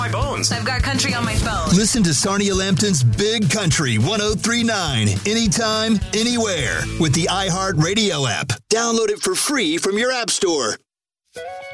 My bones. I've got country on my phone. Listen to Sarnia Lambton's Big Country 103.9 anytime, anywhere with the iHeartRadio app. Download it for free from your app store.